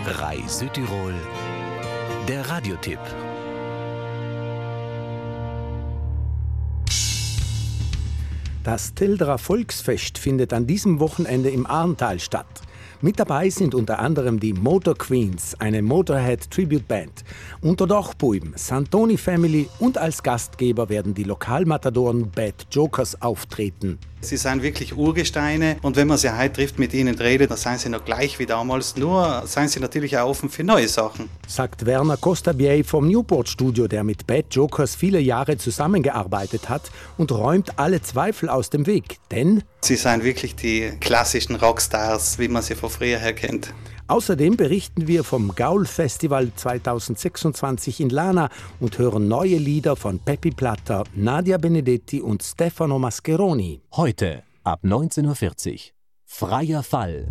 RAI Südtirol, der Radiotipp. Das Tilderer Volksfest findet an diesem Wochenende im Arntal statt. Mit dabei sind unter anderem die Motor Queens, eine Motorhead-Tribute-Band, unter Dachbuben, Santoni Family und als Gastgeber werden die Lokalmatadoren Bad Jokers auftreten. Sie sind wirklich Urgesteine und wenn man sie heute trifft, mit ihnen redet, dann sind sie noch gleich wie damals, nur sind sie natürlich auch offen für neue Sachen. Sagt Werner Costabier vom Newport-Studio, der mit Bad Jokers viele Jahre zusammengearbeitet hat und räumt alle Zweifel aus dem Weg, denn sie sind wirklich die klassischen Rockstars, wie man sie von früher her kennt. Außerdem berichten wir vom Gaul-Festival 2026 in Lana und hören neue Lieder von Peppi Platter, Nadia Benedetti und Stefano Mascheroni. Heute ab 19:40 Uhr. Freier Fall.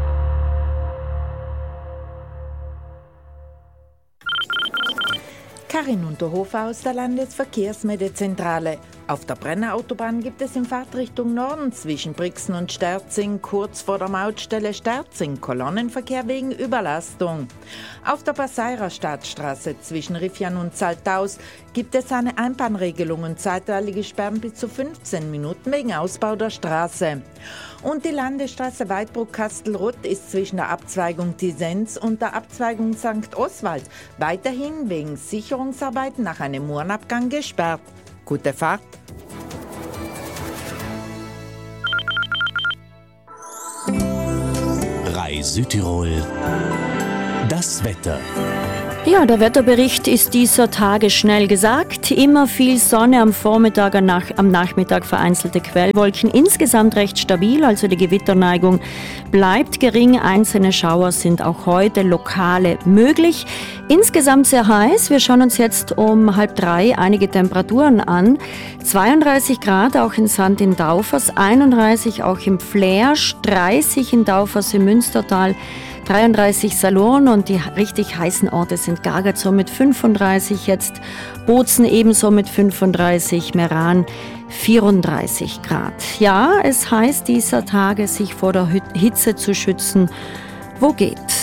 Karin Unterhofer aus der Landesverkehrsmeldezentrale. Auf der Brenner Autobahn gibt es in Fahrtrichtung Norden zwischen Brixen und Sterzing kurz vor der Mautstelle Sterzing Kolonnenverkehr wegen Überlastung. Auf der Passeirer Stadtstraße zwischen Riffian und Zaltaus gibt es eine Einbahnregelung und zeitweilige Sperren bis zu 15 Minuten wegen Ausbau der Straße. Und die Landesstraße Weidbruck-Kastelruth ist zwischen der Abzweigung Tisens und der Abzweigung St. Oswald weiterhin wegen Sicherungsarbeiten nach einem Murenabgang gesperrt. Gute Fahrt! RAI Südtirol. Das Wetter. Ja, der Wetterbericht ist dieser Tage schnell gesagt. Immer viel Sonne am Vormittag, am Nachmittag vereinzelte Quellwolken. Insgesamt recht stabil, also die Gewitterneigung bleibt gering. Einzelne Schauer sind auch heute lokale möglich. Insgesamt sehr heiß. Wir schauen uns jetzt um 2:30 einige Temperaturen an. 32 Grad auch in St. in Daufers, 31 auch im Fläsch, 30 in Daufers im Münstertal, 33 Salurn und die richtig heißen Orte sind Gagazon mit 35 jetzt, Bozen ebenso mit 35, Meran 34 Grad. Ja, es heißt dieser Tage, sich vor der Hitze zu schützen, wo geht.